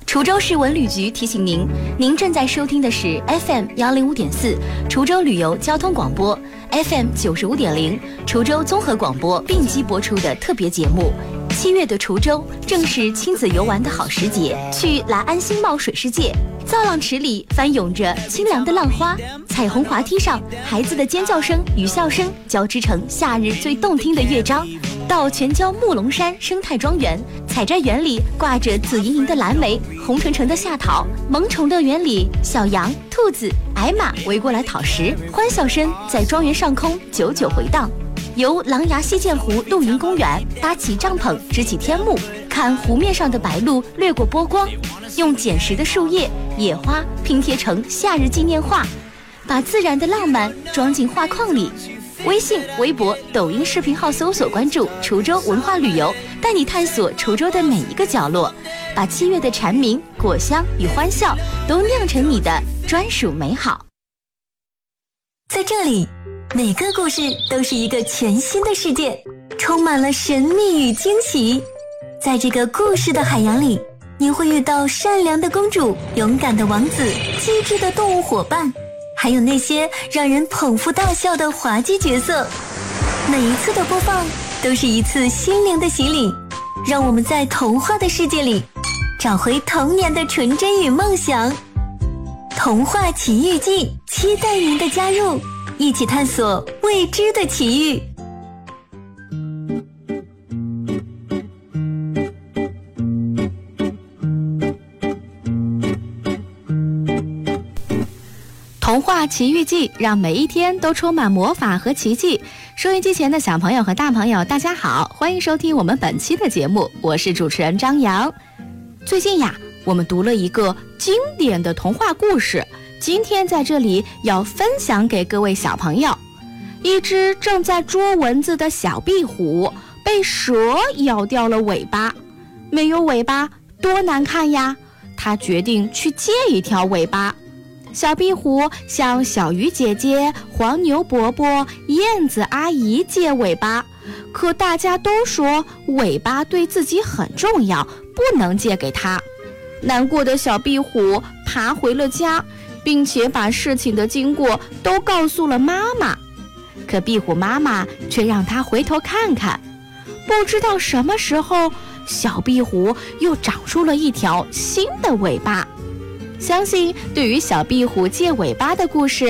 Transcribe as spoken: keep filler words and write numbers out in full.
滁州市文旅局提醒您，您正在收听的是 F M 幺零五点四滁州旅游交通广播 ，F M 九十五点零滁州综合广播并机播出的特别节目。七月的滁州正是亲子游玩的好时节，去来安新茂水世界，造浪池里翻涌着清凉的浪花，彩虹滑梯上孩子的尖叫声与笑声交织成夏日最动听的乐章。到全椒木龙山生态庄园，采摘园里挂着紫莹莹的蓝莓，红橙橙的夏桃，萌宠乐园里小羊、兔子、矮马围过来讨食，欢笑声在庄园上空久久回荡。游狼牙溪涧湖露营公园，搭起帐篷支起天幕，看湖面上的白鹭掠过波光，用捡拾的树叶、野花拼贴成夏日纪念画，把自然的浪漫装进画框里。微信、微博、抖音视频号搜索关注滁州文化旅游，带你探索滁州的每一个角落，把七月的蝉鸣、果香与欢笑都酿成你的专属美好。 在这里，每个故事都是一个全新的世界，充满了神秘与惊喜。在这个故事的海洋里，你会遇到善良的公主、勇敢的王子、机智的动物伙伴，还有那些让人捧腹大笑的滑稽角色。每一次的播放都是一次心灵的洗礼，让我们在童话的世界里找回童年的纯真与梦想。童话奇遇记，期待您的加入，一起探索未知的奇遇。 童话奇遇记，让每一天都充满魔法和奇迹。收音机前的小朋友和大朋友，大家好，欢迎收听我们本期的节目，我是主持人张扬。最近呀，我们读了一个经典的童话故事，今天在这里要分享给各位小朋友。一只正在捉蚊子的小壁虎被蛇咬掉了尾巴，没有尾巴多难看呀，它决定去借一条尾巴。小壁虎向小鱼姐姐、黄牛伯伯、燕子阿姨借尾巴，可大家都说尾巴对自己很重要，不能借给他。难过的小壁虎爬回了家，并且把事情的经过都告诉了妈妈。可壁虎妈妈却让他回头看看，不知道什么时候，小壁虎又长出了一条新的尾巴。相信对于小壁虎借尾巴的故事，